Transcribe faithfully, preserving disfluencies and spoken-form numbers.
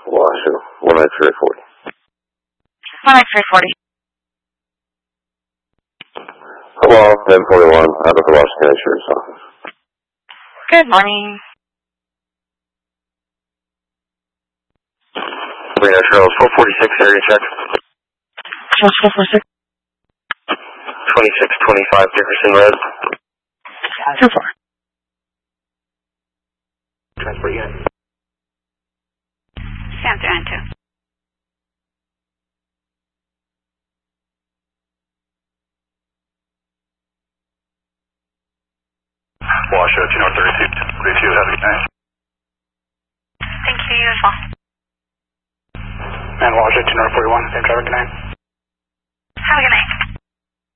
Washoe, one nine three forty. one nine three forty. Hello, ten forty-one, out of the Washington Insurance Office. Good morning. Reno Trails, four forty-six, area check. Trails four forty-six. twenty-six twenty-five, Dickerson Road. two four. Transport unit. San Fernando. Washoe, two North thirty-two, forty-two, have a good night. Thank you, you as well. And Washoe, two North forty-one, same traffic, good night. Have a good night.